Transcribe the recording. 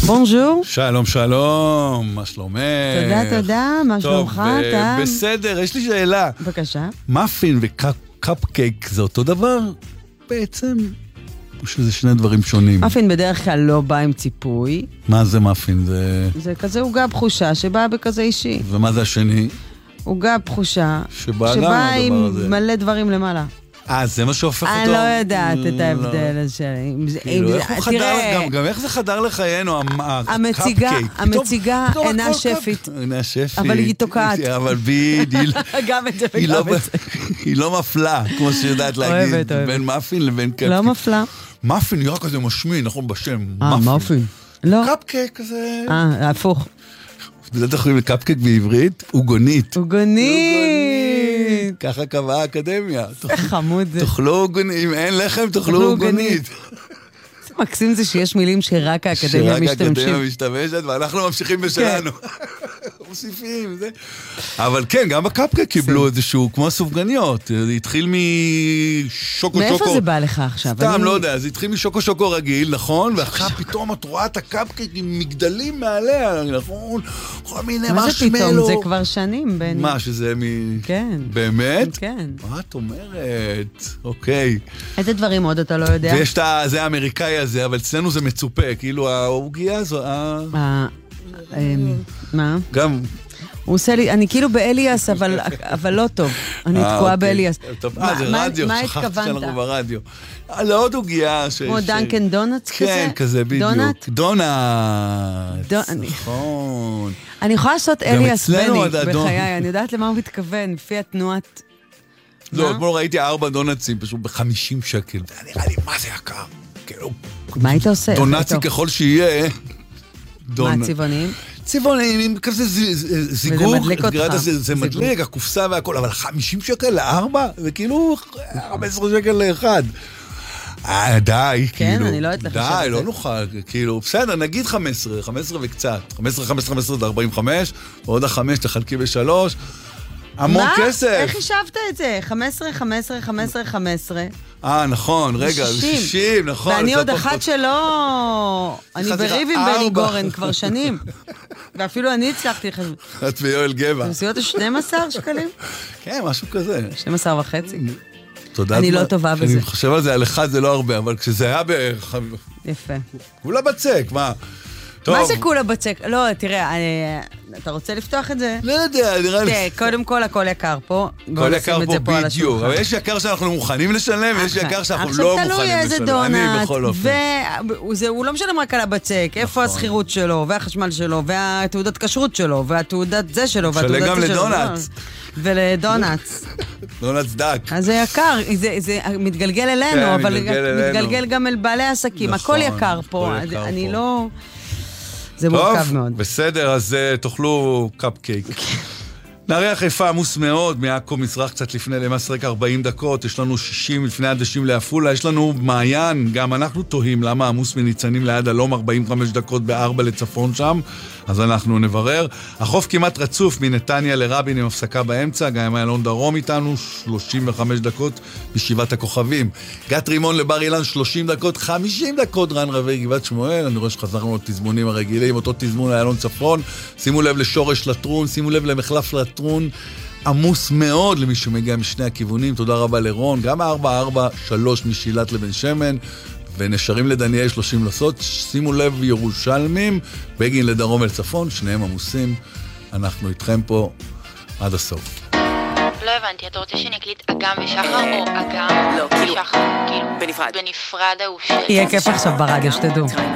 בונז'ור. שלום, שלום, מה שלומך? תודה, מה שלומך אתה? בסדר, יש לי שאלה. בבקשה. מאפין וקאפקייק זה אותו דבר בעצם? או שזה שני דברים שונים? מאפין בדרך כלל לא בא עם ציפוי. מה זה מאפין? זה כזה עוגה בחושה שבאה בכזה אישי. ומה זה השני? עוגה בחושה שבאה עם מלא דברים למעלה. זה מה שהופך אותו? אני לא יודעת את ההבדל הזה. איך הוא חדר, גם איך זה חדר לחיינו, המציגה אינה שפית. אינה שפית. אבל היא תוקעת. אבל בדיוק. גם את זה וגם את זה. היא לא מפלה, כמו שיודעת להגיד, בין מאפין לבין קפקייק. לא מפלה. מאפין נראה כזה משמין, נכון בשם. מאפין. לא. קפקייק כזה. הפוך. בזה תחויים לקפקייק בעברית, עוגונית. עוגונית. ככה קבעה האקדמיה. איך חמוד זה. תאכלו עוגונית, אם אין לחם תאכלו עוגונית. זה מקסים זה שיש מילים שרק האקדמיה משתמשת, ואנחנו ממשיכים בשלנו. מוסיפים, זה. אבל כן, גם בקפקייק קיבלו איזשהו, כמו הסופגניות. זה התחיל משוקו שוקו. מאיפה זה בא לך עכשיו? סתם, לא יודע, זה התחיל משוקו שוקו רגיל, נכון? ואחר פתאום את רואה את הקפקייק עם מגדלים מעליה, נכון? כל מיני מה זה פתאום? זה כבר שנים, בני. מה, שזה כן. באמת? כן. מה את אומרת? אוקיי. איזה דברים עוד אתה לא יודע? ויש את זה האמריקאי הזה, אבל אצלנו זה מצופה, כאילו העוגיה הזו, מה? גם... הוא עושה לי, אני כאילו באליאס, אבל לא טוב. אני תקועה באליאס. זה רדיו, שכחתי שאנחנו ברדיו. לא עוד עוגיה כמו דנקן דונטס כזה? כן, כזה בדיוק. דונט? נכון. אני יכולה לעשות אליאס בני בחיי, אני יודעת למה הוא מתכוון, לפי התנועת... לא, אתמול ראיתי 4 דונטסים, פשוט ב-50 שקל. זה נראה לי, מה זה יקר? מה היית עושה? דונטסי ככל שיהיה. מה, צבעוניים? צבעוניים, כזה זיגור. וזה מדליק אותך. זה מדליק, הקופסה והכל, אבל 50 שקל ל4? זה כאילו 15 שקל ל1. די, כן, כאילו. אני לא יודעת לחשב את זה. די, לא נוכל, כאילו, בסדר, נגיד 15 וקצת. 15 זה 45, ועוד ה5 תחלקי ב3. המון כסף. איך חישבת את זה? 15. נכון, רגע, 60, נכון. ואני עוד אחת שלא... אני בריב עם בני גורן כבר שנים. ואפילו אני הצלחתי לחשב. את ויואל גבע. זה מסיעות 12 שקלים? כן, משהו כזה. 12 וחצי. תודה. אני לא טובה בזה. אני חושב על זה, על אחד זה לא הרבה, אבל כשזה היה יפה. כולה בצק, מה? מה זה כולה בצק? לא, תראה, אתה רוצה לפתוח את זה? לא יודע, נראה לי... כן, קודם כל הכל יקר פה. הכל יקר פה בדיוק. אבל יש יקר שאנחנו מוכנים לשלם, ויש יקר שאנחנו לא מוכנים לשלם. עכשיו תלוי איזה דונט, בכל אופן. והוא לא משלם רק על הבצק, איפה הסחירות שלו, והחשמל שלו, והתעודת כשרות שלו, והתעודת זה שלו, שלם גם לדונטס. ולדונטס. דונטס דק. אז זה יקר, זה מתגלגל אלינו, אבל מתגלגל גם אל בעלי עסקים. הכל יקר פה, אני לא... זה מורכב מאוד. בסדר, אז תאכלו קפקייק. נערי החיפה עמוס מאוד, מעכו מזרח קצת לפני למסרק 40 דקות, יש לנו 60 לפני עדשים לאפולה, יש לנו מעיין, גם אנחנו תוהים למה עמוס מניצנים ליד אלום 45 דקות ב4 לצפון שם, אז אנחנו נברר. החוף כמעט רצוף מנתניה לרבין עם הפסקה באמצע, גם אלון דרום איתנו 35 דקות בשבעת הכוכבים. גת רימון לבר אילן 30 דקות, 50 דקות רן רבי גבעת שמואל, אני רואה שחזרנו לתזמונים הרגילים, אותו תזמון לאלון צפון, שימו לב לשורש לטרון, שימו לב למחלף לטרון, עמוס מאוד למי שמגיע משני הכיוונים, תודה רבה לרון, גם 443 משילת לבן שמן, ונשארים לדניאל 30 לסות, שימו לב ירושלמים, בגין לדרום ולצפון, שניהם עמוסים, אנחנו איתכם פה עד הסוף. לא הבנתי, אתה רוצה שאני אקליט אגם ושחר או אגם ושחר? כאילו, בנפרד ההוא של... יהיה כיף עכשיו ברדיו, שתדעו.